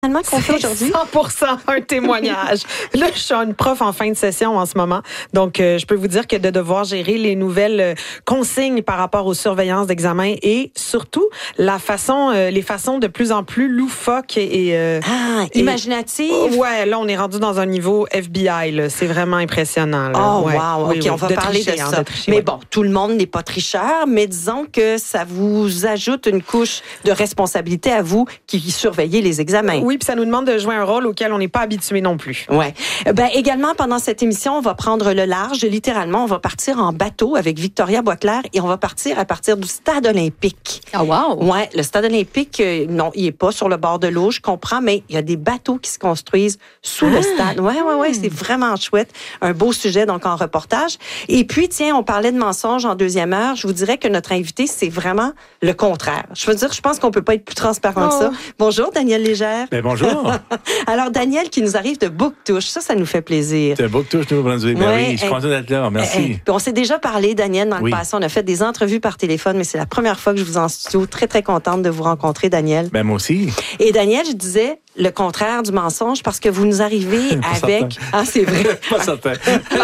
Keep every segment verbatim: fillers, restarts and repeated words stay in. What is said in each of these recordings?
Qu'on fait aujourd'hui? cent pour cent un témoignage. Là, je suis une prof en fin de session en ce moment. Donc, euh, je peux vous dire que de devoir gérer les nouvelles euh, consignes par rapport aux surveillances d'examen et surtout la façon, euh, les façons de plus en plus loufoques et... Euh, ah, et, imaginative. Oh, ouais, là, on est rendu dans un niveau F B I. Là. C'est vraiment impressionnant. Là. Oh, ouais. wow. Oui, OK, oui, on va de parler tricher, de hein, ça. de tricher, mais ouais. bon, tout le monde n'est pas tricheur, mais disons que ça vous ajoute une couche de responsabilité à vous qui surveillez les examens. Oui, puis ça nous demande de jouer un rôle auquel on n'est pas habitué non plus. Ouais. Ben également pendant cette émission, on va prendre le large. Littéralement, on va partir en bateau avec Victoria Boisclair et on va partir à partir du stade olympique. Ah oh, wow. Ouais, le stade olympique, euh, non, il est pas sur le bord de l'eau, je comprends, mais il y a des bateaux qui se construisent sous ah. le stade. Ouais, ouais, ouais, c'est vraiment chouette. Un beau sujet donc en reportage. Et puis tiens, on parlait de mensonges en deuxième heure. Je vous dirais que notre invité, c'est vraiment le contraire. Je veux dire, je pense qu'on peut pas être plus transparent oh. que ça. Bonjour Daniel Légère. Ben bonjour. Alors, Daniel, qui nous arrive de Bouctouche, ça, ça nous fait plaisir. De Bouctouche, Nouveau-Brunswick. Ben ouais, oui, je suis content d'être là. Merci. Eh, eh, on s'est déjà parlé, Daniel, dans le oui. passé. On a fait des entrevues par téléphone, mais c'est la première fois que je vous en studio. Très, très contente de vous rencontrer, Daniel. Ben moi aussi. Et Daniel, je disais le contraire du mensonge parce que vous nous arrivez avec... Certain. Ah, c'est vrai. Pas certain.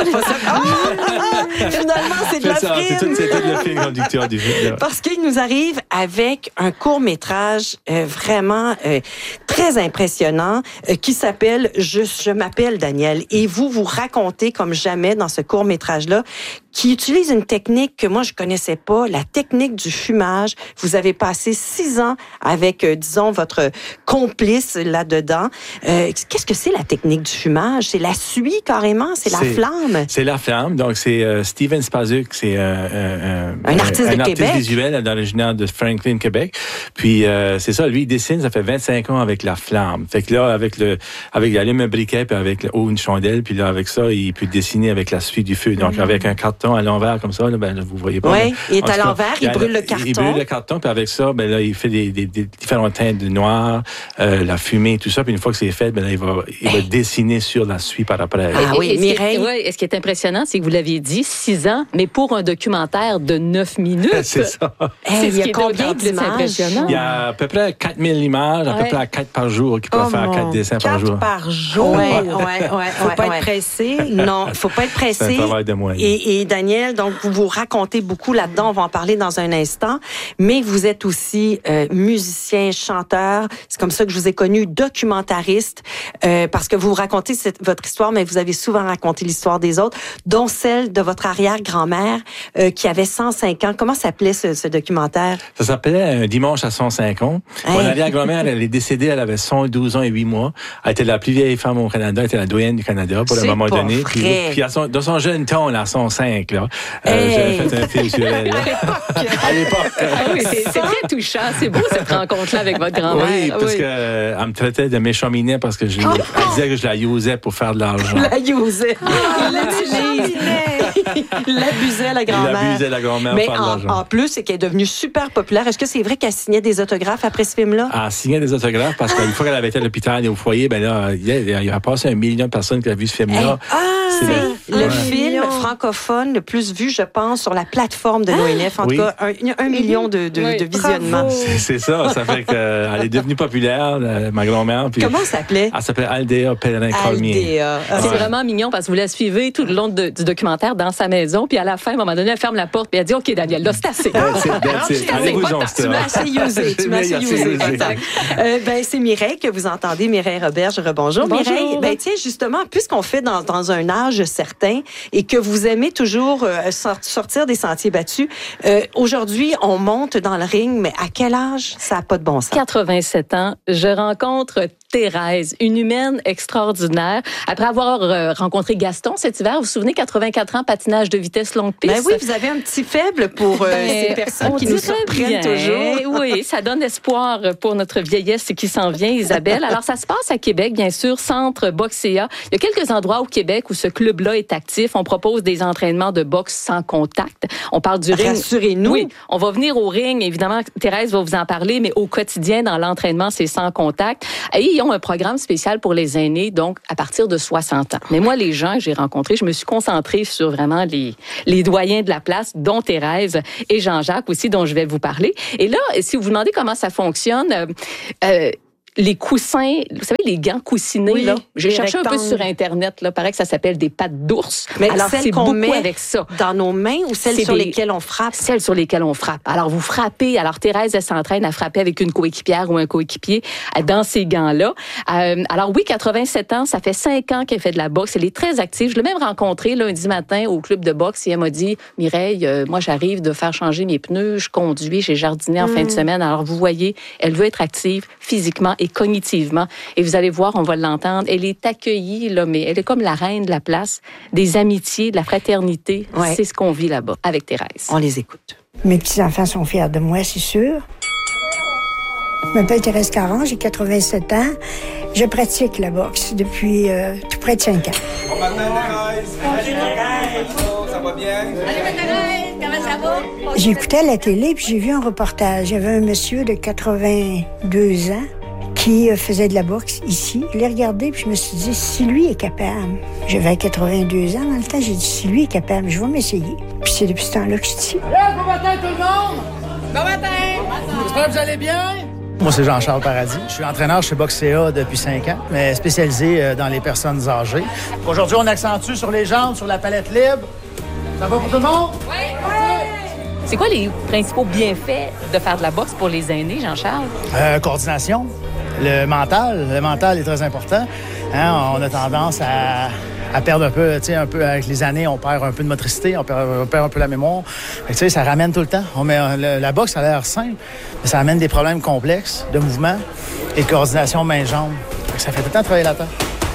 ah, finalement, c'est de la ça, frime. C'est tout, c'est tout le fil conducteur du film. Parce qu'il nous arrive avec un court-métrage euh, vraiment euh, très impressionnant euh, qui s'appelle Je, je m'appelle Daniel. Et vous, vous racontez comme jamais dans ce court-métrage-là qui utilise une technique que moi, je connaissais pas, la technique du fumage. Vous avez passé six ans avec, euh, disons, votre complice là-dedans. Euh, qu'est-ce que c'est la technique du fumage? C'est la suie, carrément? C'est la c'est, flamme? C'est la flamme. Donc, c'est euh, Steven Spazuk. C'est euh, euh, un artiste un, de un Québec. artiste visuel originaire de Franklin, Québec. Puis, euh, c'est ça, lui, il dessine, ça fait vingt-cinq ans avec la flamme. Fait que là, avec le, avec, il allume un briquet, puis avec le, oh, une chandelle, puis là, avec ça, il peut dessiner avec la suie du feu. Donc, mm-hmm. avec un carton à l'envers comme ça, là, ben, vous voyez pas. Oui, il est à cas, l'envers, il, il brûle le carton. Il brûle le carton, puis avec ça, ben là, il fait des, des, des différentes teintes de noir, euh, la fumée, tout ça. Puis une fois que c'est fait, ben là, il va, il va dessiner sur la suie par après. Ah oui, et, Mireille. Oui, et ce qui est impressionnant, c'est que vous l'aviez dit, six ans, mais pour un documentaire de neuf minutes. C'est ça. Hey, il y a combien d'images? Il y a à peu près quatre mille images, à ouais. peu près à quatre par jour, qui peuvent oh faire quatre dessins par jour. quatre par jour? Oui, oui, oui. Faut ouais, pas ouais. être pressé. Non, il faut pas être pressé. C'est un travail de moyens. Et, et Daniel, donc, vous vous racontez beaucoup là-dedans. On va en parler dans un instant. Mais vous êtes aussi euh, musicien, chanteur. C'est comme ça que je vous ai connu, documentariste, euh, parce que vous racontez cette, votre histoire, mais vous avez souvent raconté l'histoire des autres, dont celle de votre arrière-grand-mère euh, qui avait cent cinq ans. Comment s'appelait ce, ce documentaire? Ça s'appelait Un dimanche à cent cinq ans. Hey. Mon arrière-grand-mère, elle est décédée, elle avait cent douze ans et huit mois. Elle était la plus vieille femme au Canada, elle était la doyenne du Canada pour le moment donné. Vrai. Puis, puis à son, dans son jeune temps, là, à cent cinq, là, hey. euh, j'avais fait un film sur elle. À l'époque. Ah oui, c'est, c'est très touchant. C'est beau, cette rencontre-là avec votre grand-mère. Oui, parce oui. qu'elle euh, me traitait de méchant minet parce que je, oh. elle disait que je la usais pour faire de l'argent. La usait. Oh, Il l'utilise. Il l'abusait, la grand-mère. Il abusait la grand-mère Mais pour faire en, de l'argent. en plus, c'est qu'elle est devenue super populaire. Est-ce que c'est vrai qu'elle signait des autographes après ce film-là? Elle signait des autographes parce qu'une fois qu'elle avait été à l'hôpital et au foyer, ben là, il y a, il y a passé un million de personnes qui ont vu ce film-là. Hey. Ah, c'est le, le ouais. film million. francophone le plus vu, je pense, sur la plateforme de l'O N F. En oui. tout cas, un, un million de, de, oui. de visionnements. C'est, c'est ça. Ça fait qu'elle est devenue populaire, la, ma grand-mère. Puis comment ça s'appelait? Elle s'appelait Aldéa Pellerin-Cormier. Aldéa. C'est ouais. vraiment mignon parce que vous la suivez tout le long de, du documentaire dans sa maison. Puis à la fin, à un moment donné, elle ferme la porte et elle dit « OK, Daniel, là, c'est assez. » That's it, that's it. Allez-vous-en, Tu m'as assez usé. Tu m'as assez usé. Exact. Euh, ben, c'est Mireille que vous entendez. Mireille Roberge, rebonjour. Bonjour. Mireille, ben, tiens, justement, puisqu'on fait dans, dans un âge certain et que vous aimez toujours euh, sortir des sentiers battus, euh, aujourd'hui, on monte dans le ring, mais à quel âge ça n'a pas de bon sens? quatre-vingt-sept ans, je rencontre Thérèse, une humaine extraordinaire. Après avoir euh, rencontré Gaston cet hiver, vous vous souvenez, quatre-vingt-quatre ans, patinage de vitesse longue piste. Ben oui, vous avez un petit faible pour euh, ben, ces personnes qui nous nous surprennent bien. toujours. Oui, ça donne espoir pour notre vieillesse qui s'en vient, Isabelle. Alors, ça se passe à Québec, bien sûr, Centre Boxea. Il y a quelques endroits au Québec où ce club-là est actif. On propose des entraînements de boxe sans contact. On parle du ring. Rassurez-nous. Oui, on va venir au ring. Évidemment, Thérèse va vous en parler, mais au quotidien, dans l'entraînement, c'est sans contact. Et ils ont un programme spécial pour les aînés, donc à partir de soixante ans. Mais moi, les gens que j'ai rencontrés, je me suis concentrée sur vraiment les, les doyens de la place, dont Thérèse et Jean-Jacques aussi, dont je vais vous parler. Et là, si vous vous demandez comment ça fonctionne, euh, euh, les coussins, vous savez, les gants coussinés, oui, là. J'ai cherché rectangles. un peu sur Internet, là. Paraît que ça s'appelle des pattes d'ours. Mais alors, celles c'est qu'on beaucoup met avec ça. dans nos mains ou celles C'est sur des- lesquelles on frappe? Celles sur lesquelles on frappe. Alors, vous frappez. Alors, Thérèse, elle s'entraîne à frapper avec une coéquipière ou un coéquipier euh, dans ces gants-là. Euh, alors, oui, quatre-vingt-sept ans, ça fait cinq ans qu'elle fait de la boxe. Elle est très active. Je l'ai même rencontrée lundi matin au club de boxe et elle m'a dit, Mireille, euh, moi, j'arrive de faire changer mes pneus, je conduis, j'ai jardiné en fin de semaine. Alors, vous voyez, elle veut être active physiquement et cognitivement. Et vous allez voir, on va l'entendre. Elle est accueillie, là, mais elle est comme la reine de la place, des amitiés, de la fraternité. Ouais. C'est ce qu'on vit là-bas avec Thérèse. On les écoute. Mes petits-enfants sont fiers de moi, c'est sûr. Je m'appelle Thérèse Caron, j'ai quatre-vingt-sept ans. Je pratique la boxe depuis euh, tout près de cinq ans. Bon matin, Thérèse. Bonjour, ça va bien? J'écoutais la télé puis j'ai vu un reportage. Il y avait un monsieur de quatre-vingt-deux ans qui euh, faisait de la boxe ici. Je l'ai regardé puis je me suis dit, si lui est capable, j'avais quatre-vingt-deux ans dans le temps, j'ai dit, si lui est capable, je vais m'essayer. Puis c'est depuis ce temps-là que je suis ici. Bon matin tout le monde! Bon matin! J'espère que vous allez bien? Moi, c'est Jean-Charles Paradis. Je suis entraîneur chez Boxea depuis cinq ans, mais spécialisé euh, dans les personnes âgées. Aujourd'hui, on accentue sur les jambes, sur la palette libre. Ça va pour tout le monde? Oui! C'est quoi les principaux bienfaits de faire de la boxe pour les aînés, Jean-Charles? Euh, coordination, le mental. Le mental est très important. Hein, on a tendance à, à perdre un peu, tu sais, un peu avec les années, on perd un peu de motricité, on perd, on perd un peu la mémoire. Fait que, tu sais, ça ramène tout le temps. On met, le, la boxe, ça a l'air simple, mais ça amène des problèmes complexes de mouvement et de coordination main-jambe. Fait que ça fait tout le temps travailler la tête.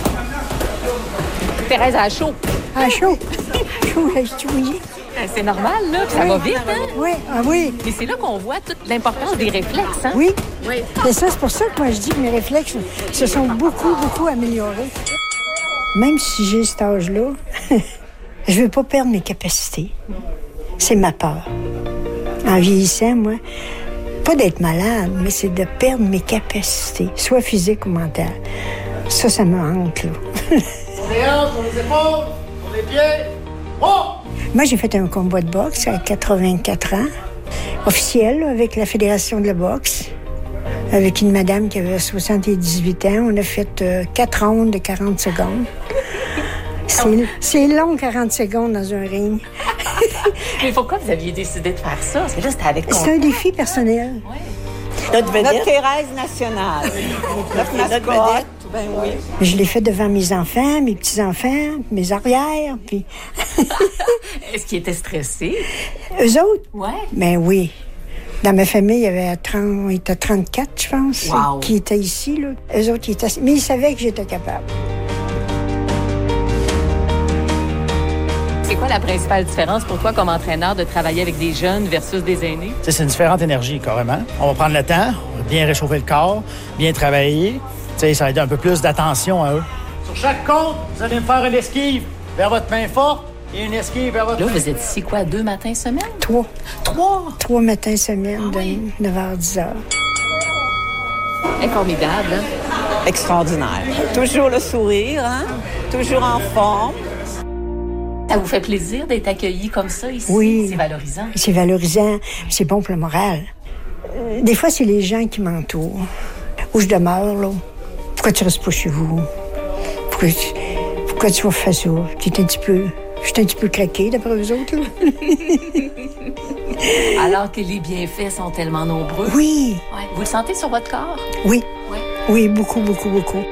Thérèse a chaud. Ah, chaud! Chaud, je suis mouillée. C'est normal, là, puis ça va vite, hein? Oui, ah oui, Mais c'est là qu'on voit toute l'importance des réflexes, hein? oui. C'est ça, c'est pour ça que moi je dis que mes réflexes se sont beaucoup, beaucoup améliorés. Même si j'ai cet âge-là, je veux pas perdre mes capacités. C'est ma peur. En vieillissant, moi, pas d'être malade, mais c'est de perdre mes capacités, soit physiques ou mentales. Ça, ça me hante, là. Sur les hanches, sur les épaules, sur les pieds. Oh! Moi, j'ai fait un combat de boxe à quatre-vingt-quatre ans, officiel, là, avec la Fédération de la boxe, avec une madame qui avait soixante-dix-huit ans. On a fait euh, quatre rondes de quarante secondes. C'est, c'est long, quarante secondes dans un ring. Mais pourquoi vous aviez décidé de faire ça? Parce que là, c'était avec ton... C'est un défi personnel. Notre Thérèse nationale. Notre mascotte. Ben oui. Je l'ai fait devant mes enfants, mes petits-enfants, mes arrières, puis Est-ce qu'il était stressé? eux autres. Ouais. Ben oui. Dans ma famille, il y avait trente, on était trente-quatre, je pense, Wow. qui étaient ici, là. Eux autres, ils étaient... Mais ils savaient que j'étais capable. C'est quoi la principale différence pour toi comme entraîneur de travailler avec des jeunes versus des aînés? Tu sais, c'est une différente énergie, carrément. On va prendre le temps, on va bien réchauffer le corps, bien travailler. Tu sais, ça va être un peu plus d'attention à eux. Sur chaque compte, vous allez me faire une esquive vers votre main forte et une esquive vers votre Là, main... vous êtes ici, quoi, deux matins semaine? Trois. Trois? Trois matins semaine de neuf heures à dix heures. Formidable, hein? Extraordinaire. Toujours le sourire, hein? Toujours en forme. Ça vous fait plaisir d'être accueilli comme ça ici? Oui. C'est valorisant. C'est valorisant, c'est bon pour le moral. Euh, Des fois, c'est les gens qui m'entourent. Où je demeure, là. Pourquoi tu restes pas chez vous? Pourquoi tu, pourquoi tu vas faire ça? Tu es un petit peu... Je suis un petit peu craquée, d'après eux autres, là. Alors que les bienfaits sont tellement nombreux. Oui, Ouais. Vous le sentez sur votre corps? oui, Oui. oui, beaucoup, beaucoup, beaucoup.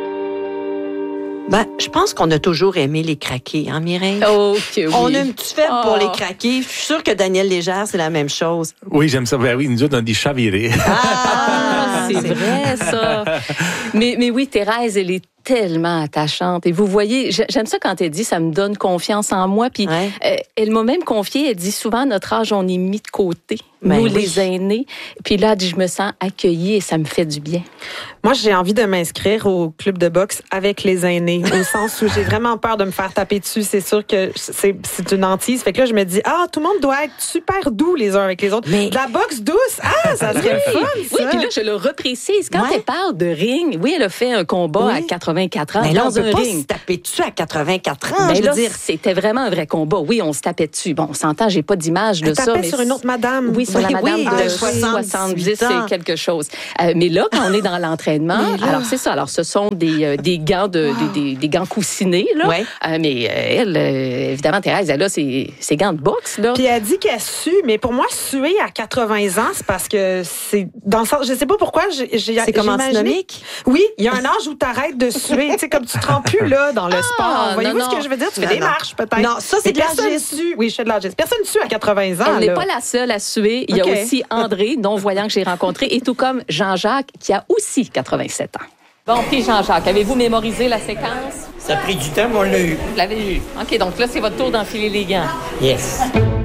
Ben, je pense qu'on a toujours aimé les craqués, hein, Mireille? Oh, que oui. On a une petite faible pour Oh. les craqués. Je suis sûre que Daniel Légère, c'est la même chose. Oui, j'aime ça. Ben oui, nous autres, on dit chaviré. Ah, c'est vrai, ça. Mais, mais oui, Thérèse, elle est tellement attachante. Et vous voyez, j'aime ça quand elle dit « ça me donne confiance en moi ». Puis Ouais. euh, elle m'a même confié, elle dit souvent, à notre âge, on est mis de côté, Ben nous oui. les aînés. Puis là, elle dit, je me sens accueillie et ça me fait du bien. Moi, j'ai envie de m'inscrire au club de boxe avec les aînés, au sens où j'ai vraiment peur de me faire taper dessus. C'est sûr que c'est, c'est une hantise. Fait que là, je me dis, ah, tout le monde doit être super doux les uns avec les autres. Mais- De la boxe douce, ah, ça serait le fun, Oui, ça. puis là, je le reprécise. Quand Ouais. elle parle de ring, oui, elle a fait un combat Oui. à quatre-vingt-quatre ans Mais là, on dans peut un pas ring. se taper dessus à quatre-vingt-quatre ans, Mais je veux là, dire. c'était vraiment un vrai combat. Oui, on se tapait dessus. Bon, on s'entend, j'ai pas d'image de Elle ça. tapait mais sur une autre madame. Oui, sur la Oui, madame oui, de de soixante-dix ans. et quelque chose. Euh, mais là, quand on est dans l'entraînement, alors c'est ça. Alors, ce sont des, euh, des gants de, Wow. des, des, des gants coussinés, là. Ouais. Euh, mais euh, elle, euh, évidemment, Thérèse, elle a ses, ses gants de boxe, là. Puis elle dit qu'elle sue, mais pour moi, suer à quatre-vingts ans, c'est parce que c'est dans le sens, je sais pas pourquoi, j'ai, j'ai C'est comme j'ai imaginé- antinomique? Oui, il y a un âge où t'arrêtes de suer, tu sais, comme tu te rends plus là dans le Ah, sport. Voyez-vous non, ce que non. je veux dire? Tu fais Non, des non. marches peut-être. Non, ça, c'est Mais de la personne geste. sue. Oui, je fais de la geste. Personne sue à quatre-vingts ans. Elle n'est là. pas la seule à suer. Il y a OK. aussi André, non-voyant que j'ai rencontré, et tout comme Jean-Jacques, qui a aussi quatre-vingt-sept ans. Bon, puis Jean-Jacques, avez-vous mémorisé la séquence? Ça a pris du temps, mais on l'a eu. Vous l'avez eu. OK, donc là, c'est votre tour d'enfiler les gants. Yes.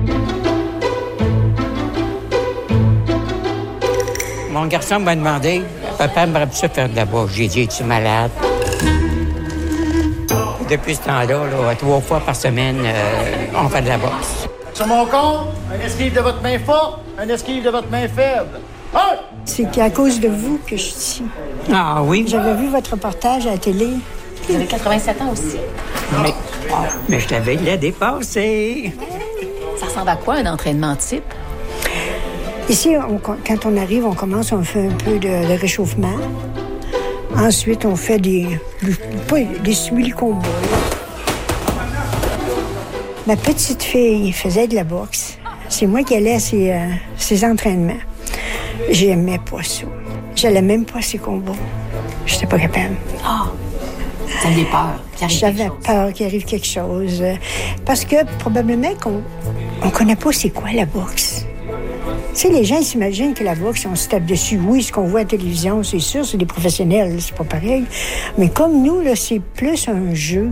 Mon garçon m'a demandé, papa aimerait ça faire de la boxe. J'ai dit, es-tu malade? Depuis ce temps-là, là, trois fois par semaine, euh, on fait de la boxe. Sur mon compte, un esquive de votre main forte, un esquive de votre main faible. Un! C'est à cause de vous que je suis ici. Ah oui? J'avais vu votre reportage à la télé. Vous avez quatre-vingt-sept ans aussi. Mais, ah, mais je t'avais l'a dépassé. Ça ressemble à quoi un entraînement type? Ici, on- quand on arrive, on commence, on fait un peu de, de réchauffement. Ensuite, on fait des, pas des suivis combat. Ma petite fille faisait de la boxe. C'est moi qui allais à ses, euh, ses entraînements. J'aimais pas ça. J'allais même pas à ses combats. J'étais pas capable. Ah! Vous aviez peur qu'il arrive quelque J'avais chose. peur qu'il arrive quelque chose. euh, Parce que probablement qu'on on connaît pas c'est quoi la boxe. Tu sais, les gens ils s'imaginent que la boxe, on se tape dessus. Oui, ce qu'on voit à la télévision, c'est sûr, c'est des professionnels, c'est pas pareil. Mais comme nous, là, c'est plus un jeu.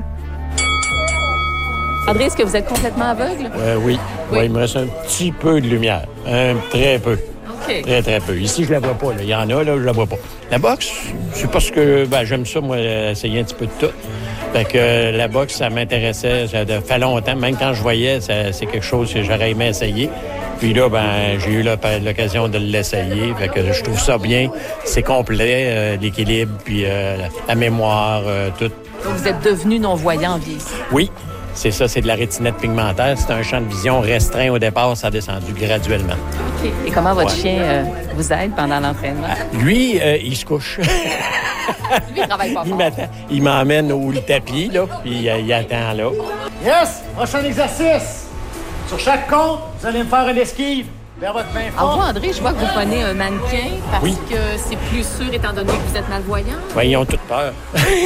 André, est-ce que vous êtes complètement aveugle? Euh, oui. Oui. Oui, il me reste un petit peu de lumière. Un très peu. OK. Très, très peu. Ici, je la vois pas. Là. Il y en a, là, je la vois pas. La boxe, c'est parce que ben, j'aime ça, moi, essayer un petit peu de tout. Fait que euh, la boxe, ça m'intéressait. Ça fait longtemps. Même quand je voyais, ça, c'est quelque chose que j'aurais aimé essayer. Puis là, ben, j'ai eu l'occasion de l'essayer. Fait que je trouve ça bien. C'est complet, euh, l'équilibre, puis euh, la, la mémoire, euh, tout. Donc, vous êtes devenu non-voyant en vieillissant. Oui, c'est ça, c'est de la rétinette pigmentaire. C'est un champ de vision restreint au départ, ça a descendu graduellement. OK. Et comment votre Ouais. chien euh, vous aide pendant l'entraînement? Lui, euh, il se couche. Lui, il travaille pas il fort. m'attend. Il m'emmène au le tapis, là, puis euh, il attend là. Yes! Prochain exercice. Sur chaque compte, vous allez me faire une esquive vers votre main Alors, vous, forte. André, je vois que vous prenez un mannequin parce Oui. que c'est plus sûr étant donné que vous êtes malvoyant. Ouais, ils ont toute peur.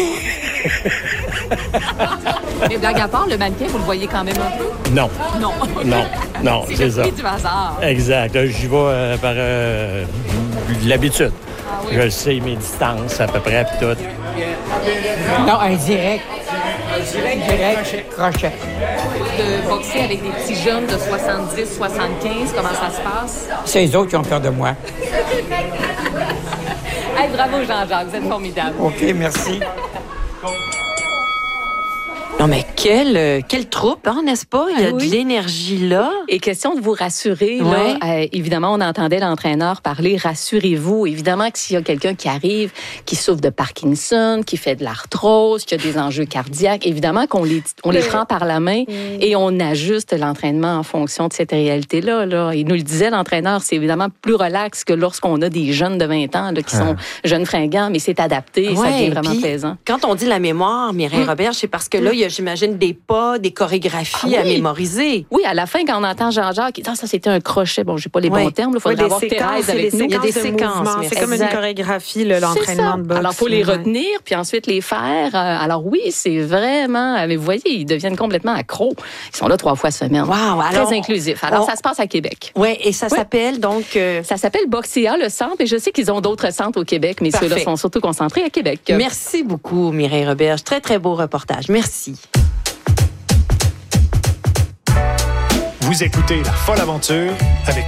Mais blague à part, le mannequin, vous le voyez quand même un peu? Non, Non. non, non, C'est c'est le ça. prix du hasard. Exact. Là, j'y vais euh, par euh, l'habitude. Ah oui. Je le sais, mes distances à peu près, puis tout. Non, un direct. Direct, direct, crochet. De boxer avec des petits jeunes de soixante-dix, soixante-quinze, comment ça se passe? C'est les autres qui ont peur de moi. Hey, bravo Jean-Jacques, vous êtes formidable. OK, merci. Non, mais quelle, euh, quelle troupe, hein, n'est-ce pas? Il y a Ah oui. de l'énergie là. Et question de vous rassurer, Ouais. là, euh, évidemment, on entendait l'entraîneur parler, rassurez-vous. Évidemment que s'il y a quelqu'un qui arrive, qui souffre de Parkinson, qui fait de l'arthrose, qui a des enjeux cardiaques, évidemment qu'on les, on les prend par la main et on ajuste l'entraînement en fonction de cette réalité-là. Là. Il nous le disait, l'entraîneur, c'est évidemment plus relax que lorsqu'on a des jeunes de vingt ans là, qui sont jeunes fringants, mais c'est adapté et ça Ouais, devient vraiment puis, plaisant. Quand on dit la mémoire, Mireille Mm. Robert, c'est parce que là, il y a, j'imagine, des pas, des chorégraphies Ah à oui. mémoriser. Oui, à la fin, quand on entend Jean-Jacques, ah, ça, c'était un crochet. Bon, j'ai pas les Ouais. bons termes. Il Oui, faudrait des avoir séquences, Thérèse c'est avec des nous. Il y a des séquences de séquences, mouvements. merci. C'est comme une Exact. chorégraphie, là, l'entraînement C'est de ça. boxe. Alors, faut les Ouais. retenir, puis ensuite les faire. Euh, Alors oui, c'est vraiment... euh, Mais vous voyez, ils deviennent complètement accros. Ils sont là trois fois semaine. Wow, Très alors, inclusif. Alors, on- ça se passe à Québec. Oui, et ça Oui. s'appelle donc... euh, Ça s'appelle Boxea, le centre, et je sais qu'ils ont d'autres centres au Québec, mais Parfait. ceux-là sont surtout concentrés à Québec. Merci beaucoup, Mireille Roberge. Très, très beau reportage. Merci. Vous écoutez La Folle Aventure avec